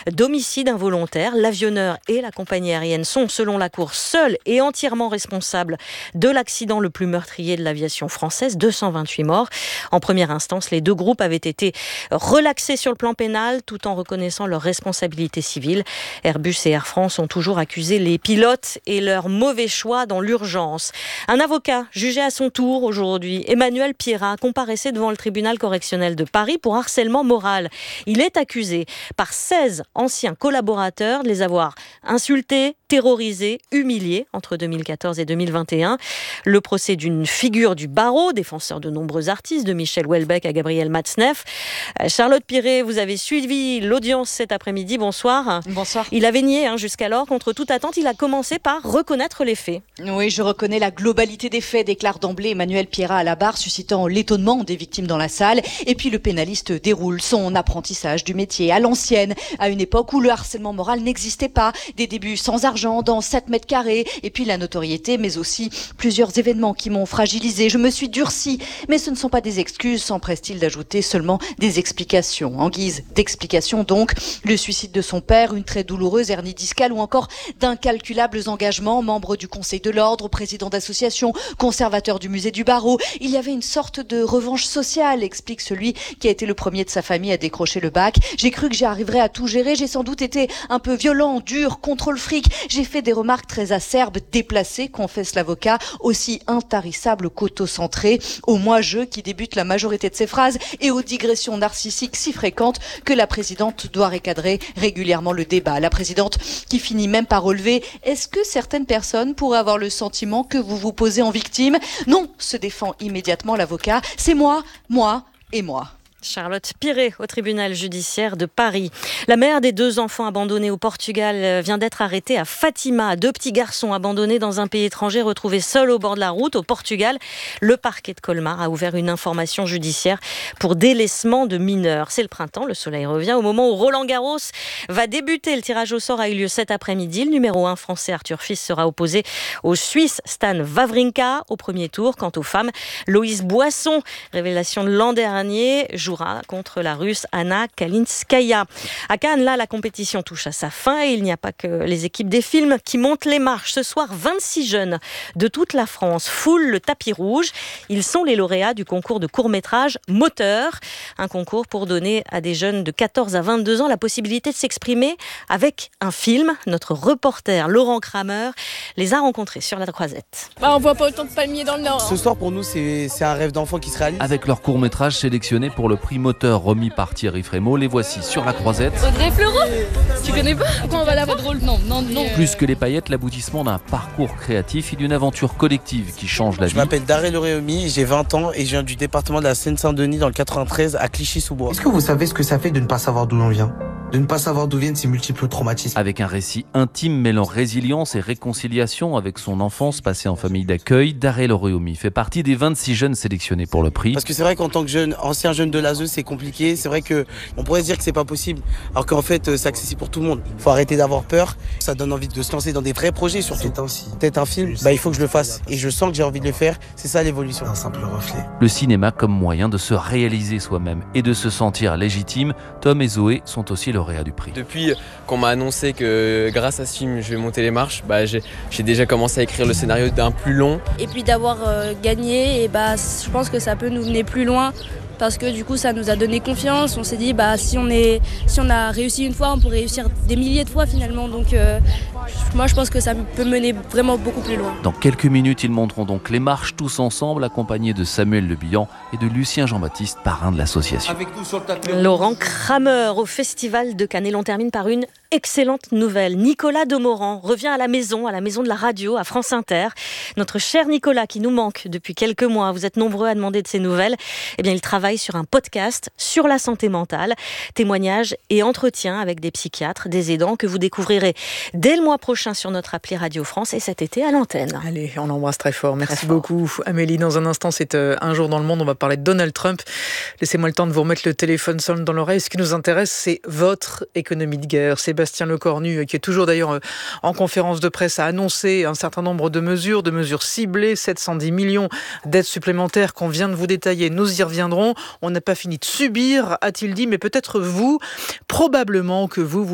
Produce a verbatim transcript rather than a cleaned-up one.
d'homicide involontaire. L'avionneur et la compagnie aérienne sont, selon la Cour, seuls et entièrement responsables de l'accident le plus meurtrier de l'aviation française, deux cent vingt-huit morts. En première instance, les deux groupes avaient été relaxés sur le plan pénal tout en reconnaissant leur responsabilité civile. Airbus et Air France ont toujours accusé les pilotes et leur mauvais choix dans l'urgence. Un avocat jugé à son tour aujourd'hui, Emmanuel Pierrat, comparaissait devant le tribunal correctionnel de Paris pour harcèlement moral. Il est accusé par seize anciens collaborateurs de les avoir insultés, terrorisés, humiliés entre deux mille quatorze et deux mille vingt et un. Le procès d'une figure du barreau, défenseur de nombreux artistes, de Michel Houellebecq à Gabriel Matzneff. Charlotte Piret, vous avez suivi l'audience cet après-midi. Bonsoir. Bonsoir. Il avait nié hein, jusqu'alors. Contre toute attente, il a commencé par reconnaître les faits. Oui, je reconnais la globalité des faits, déclare d'emblée Emmanuel Pierrat à la barre, suscitant l'étonnement des victimes dans la salle. Et puis le pénaliste déroule son apprentissage du métier à l'ancienne, à une époque où le harcèlement moral n'existait pas. Des débuts sans argent, dans sept mètres carrés, et puis la notoriété, mais aussi plusieurs événements qui m'ont fragilisé. Je me suis durci, mais ce ne sont pas des excuses, s'empresse-t-il d'ajouter, seulement des explications. En guise d'explication donc, le suicide de son père, une très douloureuse hernie discale ou encore d'incalculables engagements, membre du Conseil de l'Ordre, président d'association, conservateur du musée du barreau. Il y avait une sorte de revanche sociale, explique celui qui a été le premier de sa famille à décrocher le bac. J'ai cru que j'y arriverais à tout gérer, j'ai sans doute été un peu violent, dur, contre le fric. J'ai fait des remarques très acerbes, déplacées, confesse l'avocat, aussi intarissables qu'autocentrées, au moi-je qui débute la majorité de ses phrases et aux digressions narcissiques si fréquentes que la présidente doit recadrer régulièrement le débat. La présidente qui finit même par relever « Est-ce que certaines personnes pourraient avoir le sentiment que vous vous posez en victime ?» Non, se défend immédiatement l'avocat, c'est moi, moi et moi. Charlotte Piret au tribunal judiciaire de Paris. La mère des deux enfants abandonnés au Portugal vient d'être arrêtée à Fatima. Deux petits garçons abandonnés dans un pays étranger retrouvés seuls au bord de la route au Portugal. Le parquet de Colmar a ouvert une information judiciaire pour délaissement de mineurs. C'est le printemps, le soleil revient. Au moment où Roland Garros va débuter, le tirage au sort a eu lieu cet après-midi. Le numéro un français Arthur Fils sera opposé au Suisse Stan Wawrinka au premier tour. Quant aux femmes, Loïse Boisson, révélation de l'an dernier, joue contre la Russe Anna Kalinskaya. À Cannes, là, la compétition touche à sa fin et il n'y a pas que les équipes des films qui montent les marches. Ce soir, vingt-six jeunes de toute la France foulent le tapis rouge. Ils sont les lauréats du concours de court-métrage Moteur, un concours pour donner à des jeunes de quatorze à vingt-deux ans la possibilité de s'exprimer avec un film. Notre reporter Laurent Kramer les a rencontrés sur la Croisette. Bah, on voit pas autant de palmiers dans le Nord. Hein. Ce soir, pour nous, c'est, c'est un rêve d'enfant qui se réalise. Avec leur court-métrage sélectionné pour le prix Moteur remis par Thierry Frémaux, les voici sur la Croisette. Audrey Fleurot, tu connais pas? Pourquoi on va la voir? Drôle, non, non, non. Plus que les paillettes, l'aboutissement d'un parcours créatif et d'une aventure collective qui change la vie. Je m'appelle Darel Oréomi, j'ai vingt ans et je viens du département de la Seine-Saint-Denis dans le quatre-vingt-treize à Clichy-sous-Bois. Est-ce que vous savez ce que ça fait de ne pas savoir d'où l'on vient ? De ne pas savoir d'où viennent ces multiples traumatismes. Avec un récit intime mêlant résilience et réconciliation avec son enfance passée en famille d'accueil, Darel Oréomi fait partie des vingt-six jeunes sélectionnés pour le prix. Parce que c'est vrai qu'en tant que jeune, ancien jeune de l'A S E, c'est compliqué. C'est vrai qu'on pourrait se dire que c'est pas possible, alors qu'en fait, c'est accessible pour tout le monde. Il faut arrêter d'avoir peur. Ça donne envie de se lancer dans des vrais projets, surtout. Peut-être un film, bah, il faut que je le fasse. Et je sens que j'ai envie de le faire. C'est ça l'évolution. Un simple reflet. Le cinéma comme moyen de se réaliser soi-même et de se sentir légitime. Tom et Zoé sont aussi lauréats du prix. Depuis qu'on m'a annoncé que grâce à ce film, je vais monter les marches, bah, j'ai, j'ai déjà commencé à écrire le scénario d'un plus long. Et puis d'avoir euh, gagné, et bah, je pense que ça peut nous mener plus loin. Parce que du coup ça nous a donné confiance, on s'est dit bah si on est si on a réussi une fois on peut réussir des milliers de fois finalement, donc euh, moi je pense que ça peut mener vraiment beaucoup plus loin. Dans quelques minutes ils monteront donc les marches tous ensemble accompagnés de Samuel Le Bihan et de Lucien Jean-Baptiste, parrain de l'association. Avec nous sur le tapis. Laurent Kramer au Festival de Cannes et l'on termine par une excellente nouvelle. Nicolas Demorand revient à la maison, à la maison de la radio, à France Inter. Notre cher Nicolas qui nous manque depuis quelques mois, vous êtes nombreux à demander de ses nouvelles, eh bien il travaille sur un podcast sur la santé mentale, témoignages et entretiens avec des psychiatres, des aidants que vous découvrirez dès le mois prochain sur notre appli Radio France et cet été à l'antenne. Allez, on l'embrasse très fort. Merci très beaucoup fort. Amélie. Dans un instant, c'est euh, Un jour dans le monde, on va parler de Donald Trump. Laissez-moi le temps de vous remettre le téléphone sonne dans l'oreille. Ce qui nous intéresse, c'est votre économie de guerre. Sébastien Lecornu, qui est toujours d'ailleurs euh, en conférence de presse, a annoncé un certain nombre de mesures, de mesures ciblées, sept cent dix millions d'aides supplémentaires qu'on vient de vous détailler. Nous y reviendrons. On n'a pas fini de subir, a-t-il dit, mais peut-être vous, probablement que vous, vous